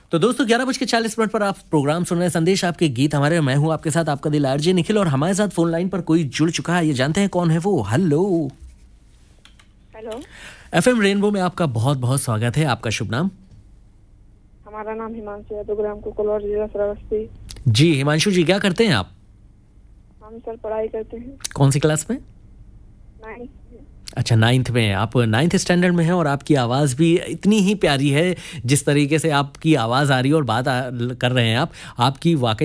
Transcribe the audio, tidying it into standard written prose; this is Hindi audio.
तो दोस्तों 11:40 पर आप प्रोग्राम सुन रहे हैं संदेश आपके गीत हमारे। मैं हूं आपके साथ आपका दिल आरजे निखिल और हमारे साथ फोन लाइन पर कोई जुड़ चुका है। ये जानते हैं कौन है वो। Hello hello. एफएम रेनबो में आपका बहुत बहुत स्वागत है। आपका शुभ नाम? हमारा नाम हिमांशु है, ग्राम कुकुलवाड़, जिला श्रावस्ती। जी हिमांशु जी, क्या करते हैं आप? हम सर पढ़ाई करते हैं। कौन सी क्लास में? 9th। अच्छा 9th में। आप 9th स्टैंडर्ड में हैं और आपकी आवाज़ भी इतनी ही प्यारी है। जिस तरीके से आपकी आवाज़ आ रही है और बात कर रहे हैं आप, आपकी वाकई